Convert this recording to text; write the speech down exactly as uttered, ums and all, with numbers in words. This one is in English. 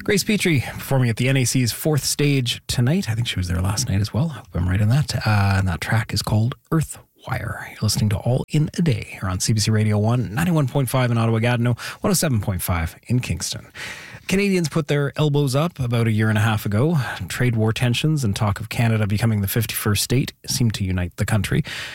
Grace Petrie performing at the N A C's fourth stage tonight. I think she was there last night as well. I hope I'm right in that. Uh, and that track is called Earth Wire. You're listening to All in a Day here on C B C Radio one, ninety-one point five in Ottawa-Gatineau, one oh seven point five in Kingston. Canadians put their elbows up about a year and a half ago. Trade war tensions and talk of Canada becoming the fifty-first state seemed to unite the country.